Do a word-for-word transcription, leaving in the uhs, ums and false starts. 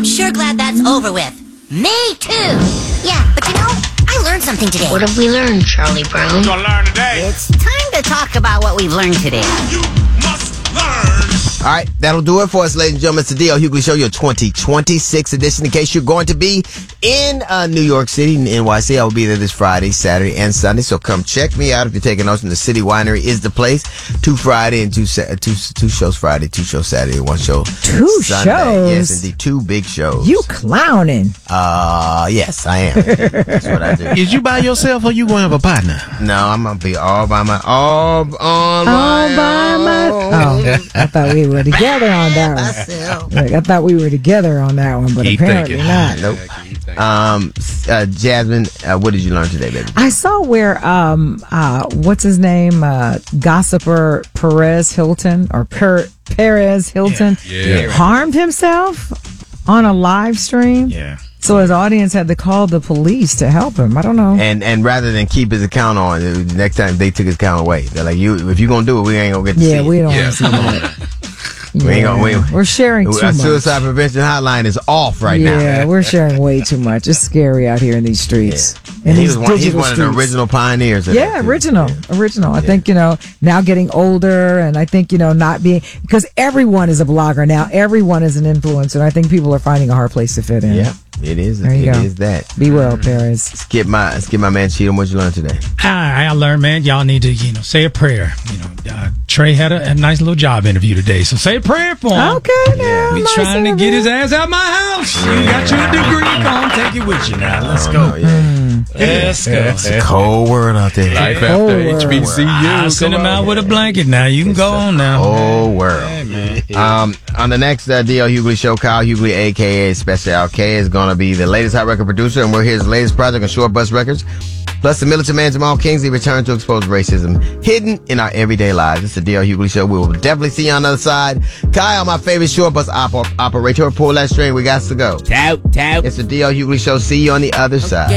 sure glad that's over with. Me too. Yeah, but you know, I learned something today. What have we learned, Charlie Brown? What you gonna learn today? It's time to talk about what we've learned today. You must learn. All right, that'll do it for us, ladies and gentlemen. It's the D L Hughley Show, your twenty twenty-six edition. In case you're going to be in uh, New York City, in N Y C, I will be there this Friday, Saturday, and Sunday. So come check me out if you're taking notes. And the City Winery is the place. Two Friday and two sa- two two shows Friday, two shows Saturday, one show Two Sunday. shows? Yes, indeed, two big shows. You clowning. Uh, yes, I am. That's what I do. Is you by yourself or you going to have a partner? No, I'm gonna be all by my all on All my by my. own. Oh, I thought we were together on that one. Like, I thought we were together on that one, but Keep apparently thinking. not. Nope. Um, uh, Jasmine, uh, what did you learn today, baby? I saw where um uh what's his name uh gossiper Perez Hilton or per- Perez Hilton Yeah, yeah. harmed himself on a live stream. Yeah. So his audience had to call the police to help him. I don't know. And and rather than keep his account on, it was- the next time they took his account away. They're like, "You, if you gonna do it, we ain't gonna get to Yeah, see we it." don't Yeah, want to see come that. on. We ain't gonna- we- Yeah. We're sharing too Our much. suicide prevention hotline is off right now. Yeah, we're sharing way too much. It's scary out here in these streets. In And he these was one, he's digital one of the streets. original pioneers. Of Yeah, that, too. original, original. I think, you know, now getting older, and I think, you know, not being, because everyone is a blogger now. Everyone is an influencer. And I think people are finding a hard place to fit in. Yeah, it is. There you It go. is that. Be well, Perez. Skip my skip my man Cheatham. What you learn today? I, I learned, man, y'all need to, you know, say a prayer. You know, uh, Trey had a, a nice little job interview today, so say a prayer for him. Okay, now. We nice trying to interview. get his ass out my house. You got your degree, go on, take it with you now. Let's go. Oh, yeah. Let's go. It's a cold world out there. Life Oh, after word. H B C U. I'll send him out with a blanket now. You can go on now. Whole world. Um, on the next uh, D L Hughley show, Kyle Hughley, a k a. Special L K, is going to be the latest hot record producer, and we're his latest project on Short Bus Records. Plus, the militant man Jamal Kingsley returns to expose racism hidden in our everyday lives. It's the D L Hughley show. We will definitely see you on the other side. Kyle, my favorite short bus op- operator, pull that string. We got to go. Tout, tout. It's the D L Hughley show. See you on the other side.